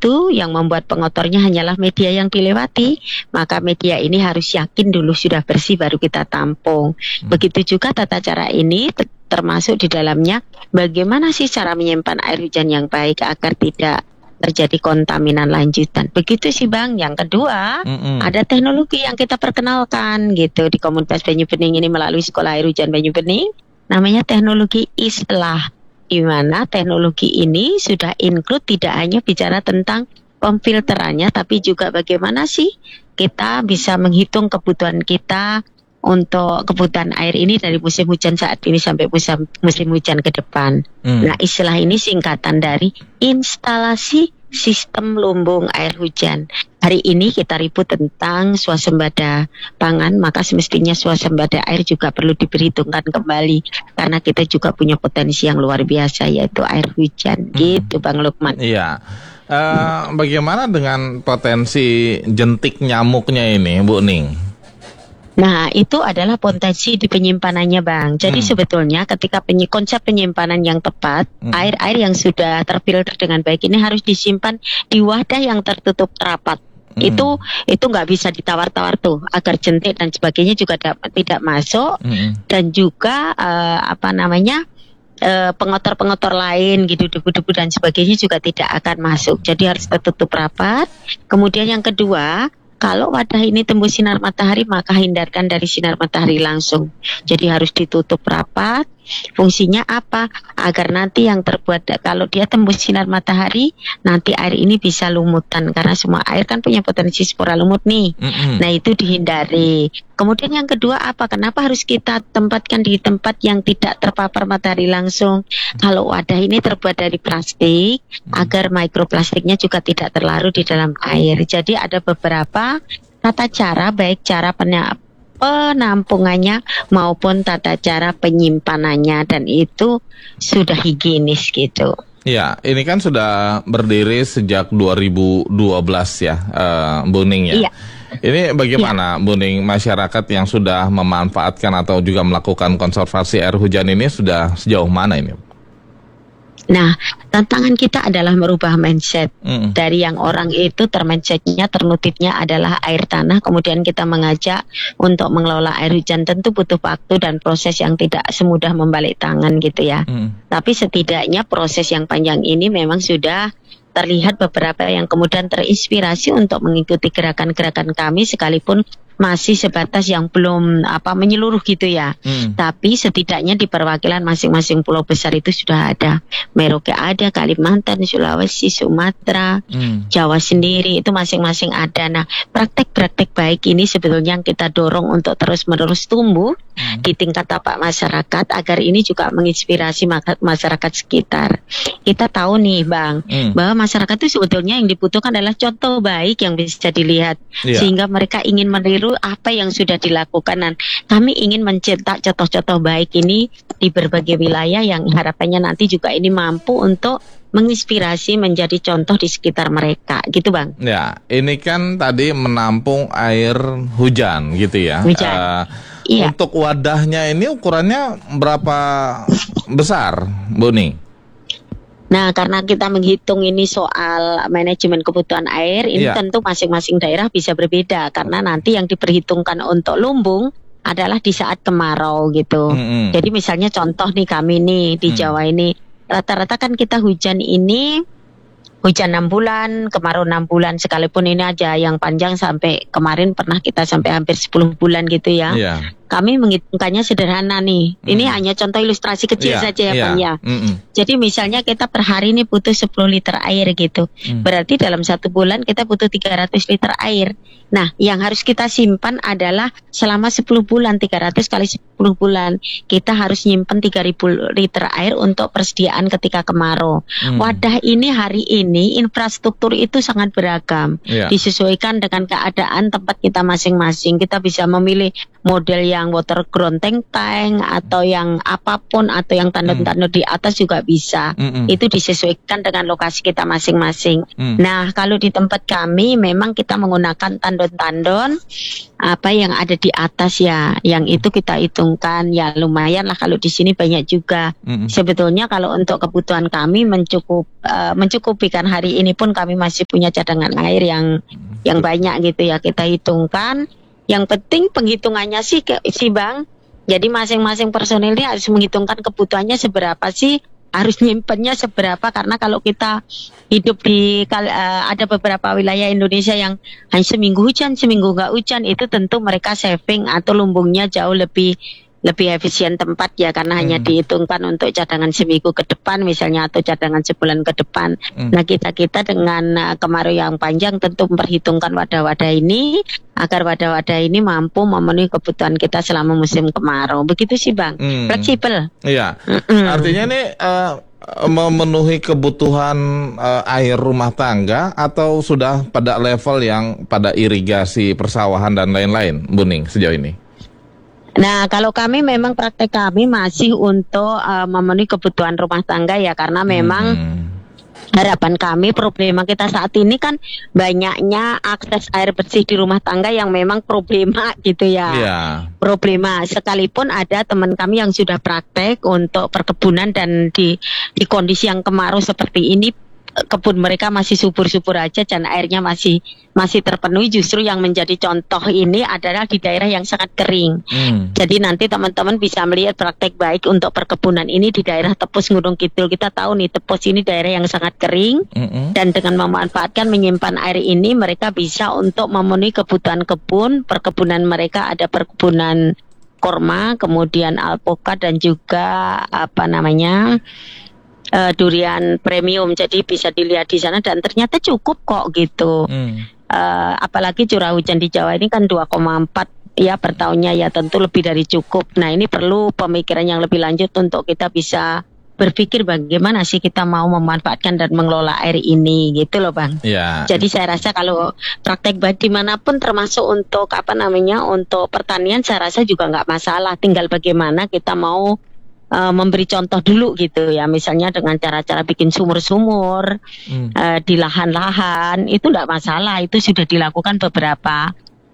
itu yang membuat pengotornya hanyalah media yang dilewati, maka media ini harus yakin dulu sudah bersih baru kita tampung. Begitu juga tata cara ini termasuk di dalamnya bagaimana sih cara menyimpan air hujan yang baik agar tidak terjadi kontaminan lanjutan. Begitu sih Bang. Yang kedua, ada teknologi yang kita perkenalkan gitu di komunitas Banyu Bening ini melalui Sekolah Air Hujan Banyu Bening, namanya teknologi islah, di mana teknologi ini sudah include tidak hanya bicara tentang pemfilterannya, tapi juga bagaimana sih kita bisa menghitung kebutuhan kita untuk kebutuhan air ini dari musim hujan saat ini sampai musim hujan ke depan. Nah, istilah ini singkatan dari instalasi sistem lumbung air hujan. Hari ini kita ribut tentang swasembada pangan, maka semestinya swasembada air juga perlu diperhitungkan kembali karena kita juga punya potensi yang luar biasa yaitu air hujan. Gitu Bang Lukman. Iya. Bagaimana dengan potensi jentik nyamuknya ini, Bu Ning? Nah, itu adalah potensi di penyimpanannya, Bang. Jadi sebetulnya ketika konsep penyimpanan yang tepat, air-air yang sudah terfilter dengan baik ini harus disimpan di wadah yang tertutup rapat. Itu nggak bisa ditawar-tawar tuh, agar jentik dan sebagainya juga tidak masuk, dan juga pengotor-pengotor lain gitu, debu-debu dan sebagainya juga tidak akan masuk. Jadi harus tertutup rapat. Kemudian yang kedua, kalau wadah ini tembus sinar matahari, maka hindarkan dari sinar matahari langsung. Jadi harus ditutup rapat. Fungsinya apa? Agar nanti yang terbuat, kalau dia tembus sinar matahari, nanti air ini bisa lumutan. Karena semua air kan punya potensi spora lumut nih. Nah, itu dihindari. Kemudian yang kedua apa? Kenapa harus kita tempatkan di tempat yang tidak terpapar matahari langsung? Kalau wadah ini terbuat dari plastik, agar mikroplastiknya juga tidak terlarut di dalam air. Jadi ada beberapa tata cara, baik cara penampungannya maupun tata cara penyimpanannya, dan itu sudah higienis gitu. Ya, ini kan sudah berdiri sejak 2012 ya, Bu Ning ya. Iya. Ini bagaimana Bu Ning, masyarakat yang sudah memanfaatkan atau juga melakukan konservasi air hujan ini sudah sejauh mana ini? Nah, tantangan kita adalah merubah mindset dari yang orang itu termindsetnya, ternutipnya adalah air tanah, kemudian kita mengajak untuk mengelola air hujan. Tentu butuh waktu dan proses yang tidak semudah membalik tangan gitu ya. Tapi setidaknya proses yang panjang ini memang sudah terlihat beberapa yang kemudian terinspirasi untuk mengikuti gerakan-gerakan kami, sekalipun masih sebatas yang belum menyeluruh gitu ya. Tapi setidaknya di perwakilan masing-masing pulau besar itu sudah ada. Merauke ada, Kalimantan, Sulawesi, Sumatera, Jawa sendiri itu masing-masing ada. Nah, praktek-praktek baik ini sebetulnya yang kita dorong untuk terus-menerus tumbuh di tingkat tapak masyarakat agar ini juga menginspirasi masyarakat sekitar. Kita tahu nih Bang, bahwa masyarakat itu sebetulnya yang dibutuhkan adalah contoh baik yang bisa dilihat, sehingga mereka ingin meniru apa yang sudah dilakukan, dan kami ingin mencetak contoh-contoh baik ini di berbagai wilayah yang harapannya nanti juga ini mampu untuk menginspirasi menjadi contoh di sekitar mereka gitu Bang. Ya, ini kan tadi menampung air hujan gitu ya. Iya. Untuk wadahnya ini ukurannya berapa besar, Bu Ning? Nah, karena kita menghitung ini soal manajemen kebutuhan air, ini tentu masing-masing daerah bisa berbeda, karena nanti yang diperhitungkan untuk lumbung adalah di saat kemarau gitu. Jadi misalnya contoh nih kami nih di Jawa ini, rata-rata kan kita hujan 6 bulan, kemarau 6 bulan, sekalipun ini aja yang panjang sampai kemarin pernah kita sampai hampir 10 bulan gitu ya. Kami menghitungkannya sederhana nih. Ini hanya contoh ilustrasi kecil saja ya Bang ya. Jadi misalnya kita per hari ini butuh 10 liter air gitu. Berarti dalam 1 bulan kita butuh 300 liter air. Nah, yang harus kita simpan adalah selama 10 bulan, 300 kali 10 bulan. Kita harus nyimpen 3.000 liter air untuk persediaan ketika kemarau. Wadah ini hari ini infrastruktur itu sangat beragam. Disesuaikan dengan keadaan tempat kita masing-masing. Kita bisa memilih model yang waterground tank atau yang apapun atau yang tandon-tandon di atas juga bisa. Itu disesuaikan dengan lokasi kita masing-masing. Nah, kalau di tempat kami memang kita menggunakan tandon-tandon apa yang ada di atas ya, yang itu kita hitungkan ya lumayan lah kalau di sini banyak juga. Sebetulnya kalau untuk kebutuhan kami mencukupi kan, hari ini pun kami masih punya cadangan air yang banyak gitu ya, kita hitungkan. Yang penting penghitungannya sih Bang. Jadi masing-masing personil ini harus menghitungkan kebutuhannya seberapa sih, harus nyimpennya seberapa, karena kalau kita hidup di ada beberapa wilayah Indonesia yang hanya seminggu hujan, seminggu nggak hujan, itu tentu mereka saving atau lumbungnya jauh lebih efisien tempat ya, karena hanya dihitungkan untuk cadangan seminggu ke depan misalnya atau cadangan sebulan ke depan. Nah kita dengan kemarau yang panjang tentu memperhitungkan wadah-wadah ini agar wadah-wadah ini mampu memenuhi kebutuhan kita selama musim kemarau. Begitu sih Bang, fleksibel. Iya, artinya ini memenuhi kebutuhan air rumah tangga atau sudah pada level yang pada irigasi persawahan dan lain-lain, Bu Ning, sejauh ini? Nah, kalau kami memang praktek kami masih untuk memenuhi kebutuhan rumah tangga ya, karena memang harapan kami, problema kita saat ini kan banyaknya akses air bersih di rumah tangga yang memang problema gitu ya. Problema, sekalipun ada teman kami yang sudah praktek untuk perkebunan dan di kondisi yang kemarau seperti ini, kebun mereka masih subur-subur aja dan airnya masih terpenuhi. Justru yang menjadi contoh ini adalah di daerah yang sangat kering. Jadi nanti teman-teman bisa melihat praktek baik untuk perkebunan ini di daerah Tepus Gunung Kidul. Kita tahu nih Tepus ini daerah yang sangat kering, dan dengan memanfaatkan menyimpan air ini mereka bisa untuk memenuhi kebutuhan kebun. Perkebunan mereka ada perkebunan korma, kemudian alpukat dan juga durian premium, jadi bisa dilihat di sana dan ternyata cukup kok gitu. Apalagi curah hujan di Jawa ini kan 2,4 ya per tahunnya, ya tentu lebih dari cukup. Nah ini perlu pemikiran yang lebih lanjut untuk kita bisa berpikir bagaimana sih kita mau memanfaatkan dan mengelola air ini gitu loh Bang. Jadi saya rasa kalau praktek baik dimanapun, termasuk untuk untuk pertanian, saya rasa juga nggak masalah, tinggal bagaimana kita mau memberi contoh dulu gitu ya, misalnya dengan cara-cara bikin sumur-sumur di lahan-lahan, itu enggak masalah, itu sudah dilakukan beberapa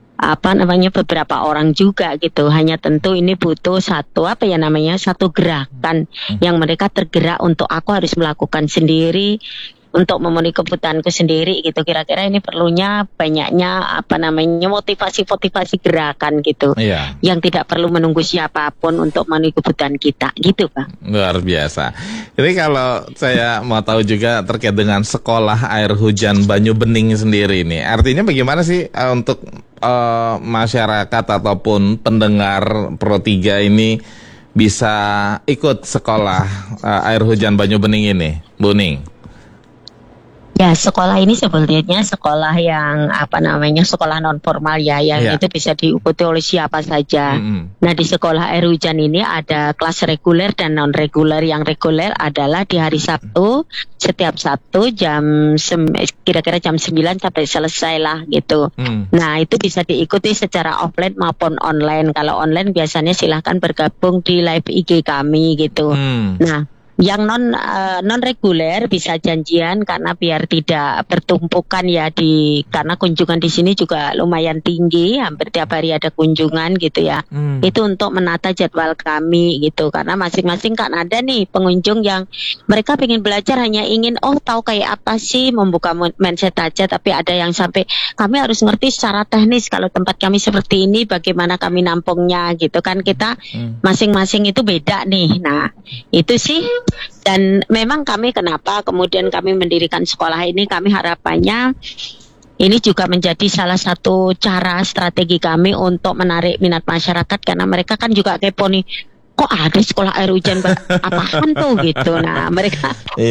orang juga gitu. Hanya tentu ini butuh satu gerakan yang mereka tergerak untuk aku harus melakukan sendiri untuk memenuhi kebutuhanku sendiri gitu. Kira-kira ini perlunya banyaknya motivasi gerakan gitu, yang tidak perlu menunggu siapapun untuk memenuhi kebutuhan kita gitu Pak. Luar biasa. Ini kalau saya mau tahu juga terkait dengan sekolah air hujan Banyubening sendiri ini, artinya bagaimana sih untuk masyarakat ataupun pendengar Pro 3 ini bisa ikut sekolah air hujan Banyubening ini, Bu Ning? Ya, sekolah ini sebetulnya sekolah yang sekolah non formal ya, yang itu bisa diikuti oleh siapa saja. Nah, di sekolah air hujan ini ada kelas reguler dan non reguler. Yang reguler adalah di hari Sabtu, setiap Sabtu kira-kira jam 9 sampai selesai lah gitu. Nah, itu bisa diikuti secara offline maupun online. Kalau online biasanya silahkan bergabung di live IG kami gitu. Nah, yang non reguler bisa janjian, karena biar tidak bertumpukan ya, karena kunjungan di sini juga lumayan tinggi, hampir tiap hari ada kunjungan gitu ya. Itu untuk menata jadwal kami gitu, karena masing-masing kan ada nih pengunjung yang mereka ingin belajar, hanya ingin tahu kayak apa sih, membuka mindset aja, tapi ada yang sampai kami harus ngerti secara teknis kalau tempat kami seperti ini bagaimana kami nampungnya gitu kan. Kita masing-masing itu beda nih. Nah itu sih. Dan memang kami kenapa kemudian kami mendirikan sekolah ini, kami harapannya ini juga menjadi salah satu cara strategi kami untuk menarik minat masyarakat, karena mereka kan juga kepo nih, kok ada sekolah air hujan apaan tuh gitu. Nah mereka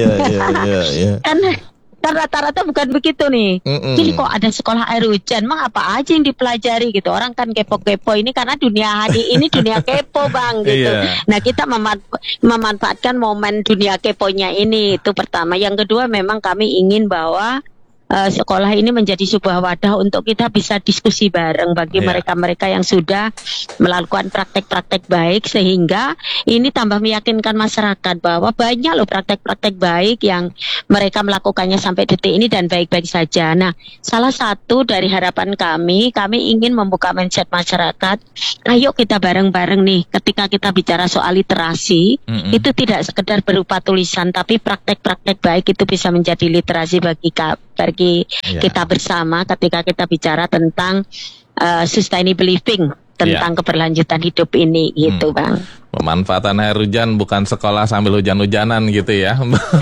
kan rata-rata bukan begitu nih. Jadi kok ada sekolah air hujan, emang apa aja yang dipelajari gitu. Orang kan kepo-kepo ini karena dunia hari ini dunia kepo Bang gitu. Nah kita memanfaatkan momen dunia keponya ini, itu pertama. Yang kedua memang kami ingin bahwa sekolah ini menjadi sebuah wadah untuk kita bisa diskusi bareng bagi mereka-mereka yang sudah melakukan praktek-praktek baik, sehingga ini tambah meyakinkan masyarakat bahwa banyak loh praktek-praktek baik yang mereka melakukannya sampai detik ini dan baik-baik saja. Nah, salah satu dari harapan kami ingin membuka mindset masyarakat. Ayo kita bareng-bareng nih, ketika kita bicara soal literasi, itu tidak sekedar berupa tulisan, tapi praktek-praktek baik itu bisa menjadi literasi bagi kita bersama ketika kita bicara tentang sustainable living, tentang keberlanjutan hidup ini, gitu Bang. Pemanfaatan air hujan bukan sekolah sambil hujan-hujanan gitu ya.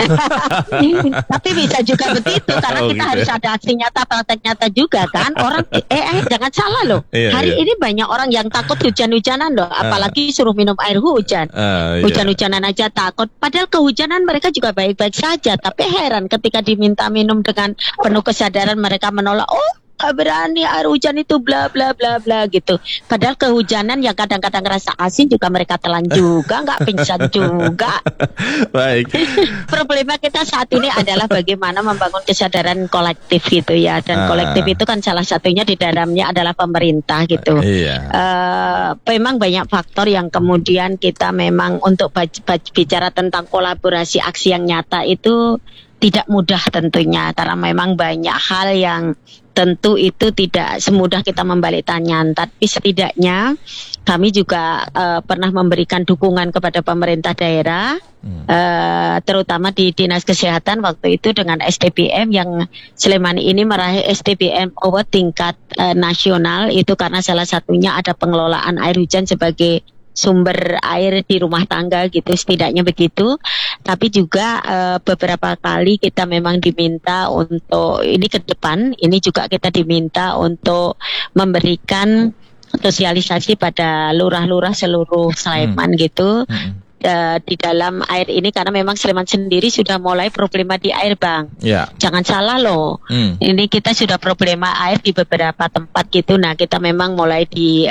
Tapi bisa juga begitu, karena kita harus ada aksi nyata, praktek nyata juga kan. Orang jangan salah loh. Hari ini banyak orang yang takut hujan-hujanan loh, apalagi suruh minum air hujan. Hujan-hujanan aja takut. Padahal kehujanan mereka juga baik-baik saja. Tapi heran ketika diminta minum dengan penuh kesadaran mereka menolak. Gak berani, air hujan itu bla bla bla bla gitu. Padahal kehujanan yang kadang-kadang rasa asin juga mereka telan juga, nggak pingsan juga. Baik. Problema kita saat ini adalah bagaimana membangun kesadaran kolektif gitu ya. Dan kolektif itu kan salah satunya di dalamnya adalah pemerintah gitu. Memang banyak faktor yang kemudian kita memang untuk bicara tentang kolaborasi aksi yang nyata itu tidak mudah tentunya, karena memang banyak hal yang tentu itu tidak semudah kita membalik tangan. Tapi setidaknya kami juga pernah memberikan dukungan kepada pemerintah daerah, terutama di Dinas Kesehatan waktu itu dengan SDPM yang Sleman ini meraih SDPM Award tingkat nasional, itu karena salah satunya ada pengelolaan air hujan sebagai sumber air di rumah tangga gitu, setidaknya begitu. Tapi juga beberapa kali kita memang diminta untuk ini ke depan, ini juga kita diminta untuk memberikan sosialisasi pada lurah-lurah seluruh Sleman gitu. Di dalam air ini, karena memang Sleman sendiri sudah mulai problema di air Bang. Jangan salah loh, ini kita sudah problema air di beberapa tempat gitu. Nah kita memang mulai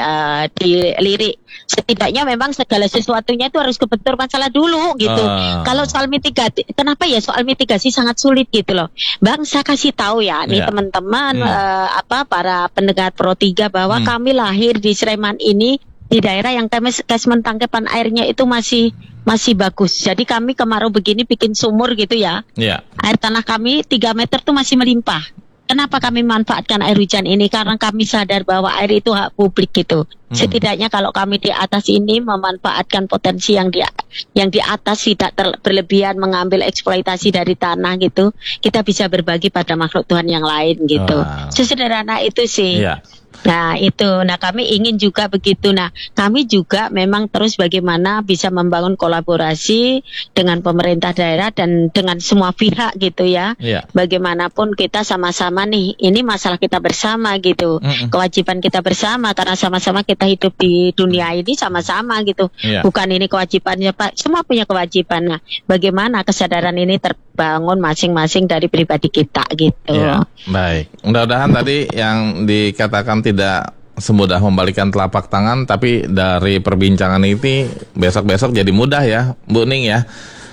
dilirik. Setidaknya memang segala sesuatunya itu harus kebentur masalah dulu gitu. Kalau soal mitigasi, kenapa ya soal mitigasi sangat sulit gitu loh Bang. Saya kasih tahu ya nih teman-teman, para pendengar Pro 3 bahwa kami lahir di Sleman ini di daerah yang catchment tangkapan airnya itu masih bagus. Jadi kami kemarau begini bikin sumur gitu ya. Air tanah kami 3 meter tuh masih melimpah. Kenapa kami manfaatkan air hujan ini? Karena kami sadar bahwa air itu hak publik gitu. Setidaknya kalau kami di atas ini memanfaatkan potensi yang di atas, tidak berlebihan mengambil eksploitasi dari tanah gitu, kita bisa berbagi pada makhluk Tuhan yang lain gitu. Sesederhana itu sih. Nah itu, kami ingin juga begitu. Nah kami juga memang terus bagaimana bisa membangun kolaborasi dengan pemerintah daerah dan dengan semua pihak gitu ya. Bagaimanapun kita sama-sama nih, ini masalah kita bersama gitu. Kewajiban kita bersama, karena sama-sama kita hidup di dunia ini sama-sama gitu. Bukan ini kewajibannya Pak, semua punya kewajiban. Nah bagaimana kesadaran ini terbangun masing-masing dari pribadi kita gitu. Baik, mudah-mudahan tadi yang dikatakan tidak semudah membalikan telapak tangan, tapi dari perbincangan ini besok-besok jadi mudah ya Bu Ning ya.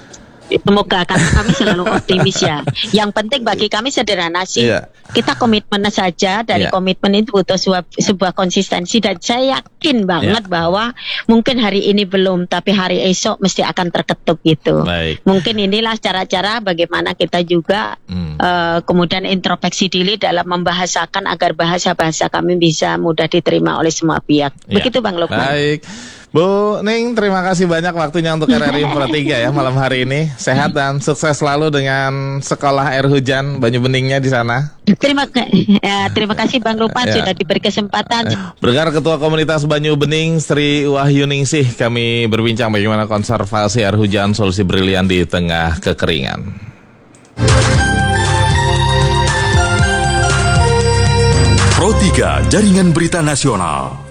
Semoga, karena kami selalu optimis ya. Yang penting bagi kami sederhana sih. Kita komitmen saja. Dari komitmen itu butuh sebuah konsistensi. Dan saya yakin banget bahwa mungkin hari ini belum, tapi hari esok mesti akan terketuk gitu. Mungkin inilah cara-cara bagaimana kita juga kemudian introspeksi diri dalam membahasakan agar bahasa-bahasa kami bisa mudah diterima oleh semua pihak. Begitu Bang Lukman. Baik Bu Ning, terima kasih banyak waktunya untuk RRI Pro 3 ya malam hari ini. Sehat dan sukses selalu dengan sekolah air hujan Banyu Beningnya di sana. Terima kasih Bang Lukman sudah diberi kesempatan. Berdengar Ketua Komunitas Banyu Bening Sri Wahyuningsih, kami berbincang bagaimana konservasi air hujan, solusi brilian di tengah kekeringan. Pro 3 Jaringan Berita Nasional.